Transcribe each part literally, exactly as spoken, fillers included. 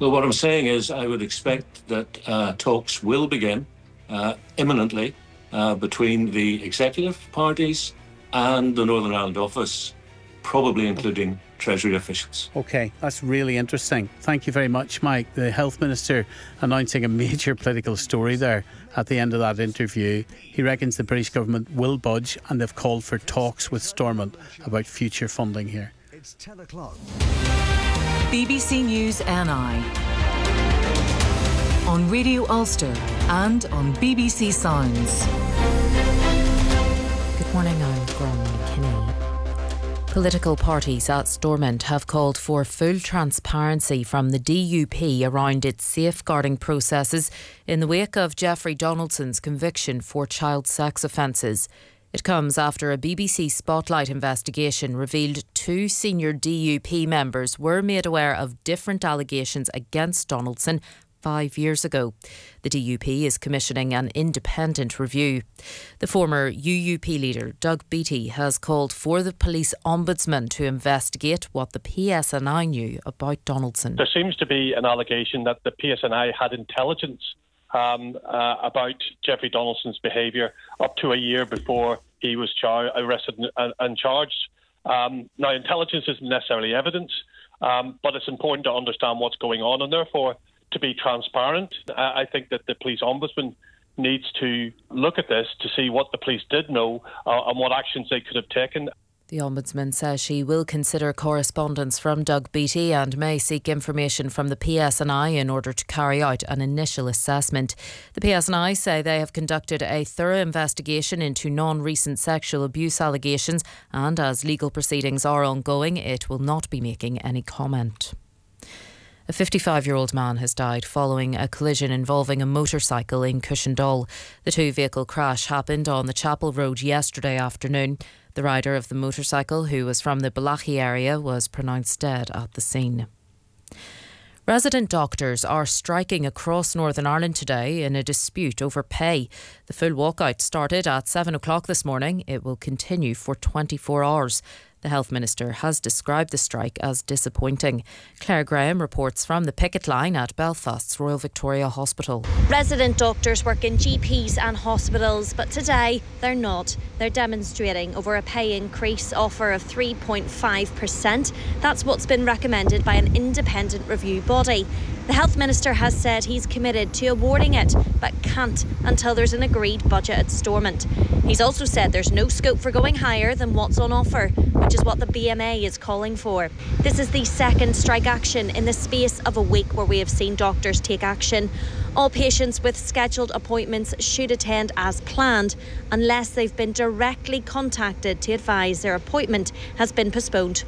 Well, what I'm saying is I would expect that uh, talks will begin uh, imminently uh, between the executive parties and the Northern Ireland office, probably including Treasury officials. OK, that's really interesting. Thank you very much, Mike. The Health Minister announcing a major political story there at the end of that interview. He reckons the British government will budge, and they've called for talks with Stormont about future funding here. It's ten o'clock. B B C News N I on Radio Ulster and on B B C Sounds. Good morning, I'm Gwen McKinney. Political parties at Stormont have called for full transparency from the D U P around its safeguarding processes in the wake of Jeffrey Donaldson's conviction for child sex offences. It comes after a B B C Spotlight investigation revealed two senior D U P members were made aware of different allegations against Donaldson five years ago. The D U P is commissioning an independent review. The former U U P leader, Doug Beattie, has called for the police ombudsman to investigate what the P S N I knew about Donaldson. There seems to be an allegation that the P S N I had intelligence um, uh, about Jeffrey Donaldson's behaviour up to a year before he was char- arrested and, and charged. Um, now, intelligence isn't necessarily evidence, um, but it's important to understand what's going on, and therefore to be transparent. I think that the police ombudsman needs to look at this to see what the police did know uh, and what actions they could have taken. The Ombudsman says she will consider correspondence from Doug Beattie and may seek information from the P S N I in order to carry out an initial assessment. The P S N I say they have conducted a thorough investigation into non-recent sexual abuse allegations, and as legal proceedings are ongoing, it will not be making any comment. A fifty-five-year-old man has died following a collision involving a motorcycle in Cushendall. The two-vehicle crash happened on the Chapel Road yesterday afternoon. The rider of the motorcycle, who was from the Balachi area, was pronounced dead at the scene. Resident doctors are striking across Northern Ireland today in a dispute over pay. The full walkout started at seven o'clock this morning. It will continue for twenty-four hours. The Health Minister has described the strike as disappointing. Claire Graham reports from the picket line at Belfast's Royal Victoria Hospital. Resident doctors work in G Ps and hospitals, but today they're not. They're demonstrating over a pay increase offer of three point five percent. That's what's been recommended by an independent review body. The Health Minister has said he's committed to awarding it, but can't until there's an agreed budget at Stormont. He's also said there's no scope for going higher than what's on offer, which is what the B M A is calling for. This is the second strike action in the space of a week where we have seen doctors take action. All patients with scheduled appointments should attend as planned, unless they've been directly contacted to advise their appointment has been postponed.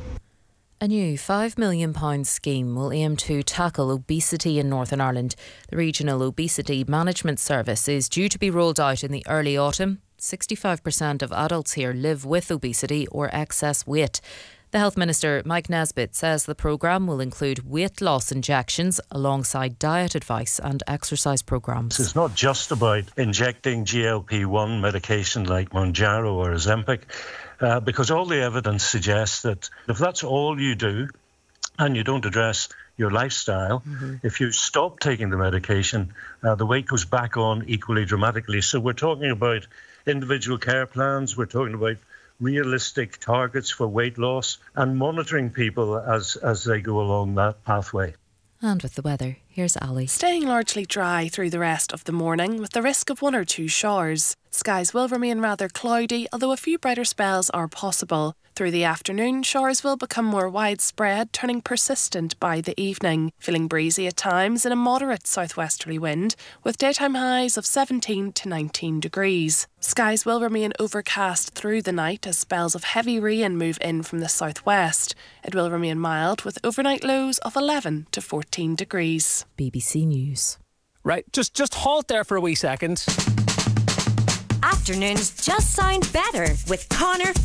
A new five million pounds scheme will aim to tackle obesity in Northern Ireland. The Regional Obesity Management Service is due to be rolled out in the early autumn. sixty-five percent of adults here live with obesity or excess weight. The Health Minister, Mike Nesbitt, says the programme will include weight loss injections alongside diet advice and exercise programmes. It's not just about injecting G L P one medication like Mounjaro or Ozempic, uh, because all the evidence suggests that if that's all you do and you don't address your lifestyle, mm-hmm. if you stop taking the medication, uh, the weight goes back on equally dramatically. So we're talking about individual care plans, we're talking about realistic targets for weight loss and monitoring people as, as they go along that pathway. And with the weather, here's Ali. Staying largely dry through the rest of the morning with the risk of one or two showers. Skies will remain rather cloudy, although a few brighter spells are possible. Through the afternoon, showers will become more widespread, turning persistent by the evening. Feeling breezy at times and a moderate southwesterly wind, with daytime highs of seventeen to nineteen degrees. Skies will remain overcast through the night as spells of heavy rain move in from the southwest. It will remain mild with overnight lows of eleven to fourteen degrees. B B C News. Right, just, just halt there for a wee second. Afternoons just sound better with Connor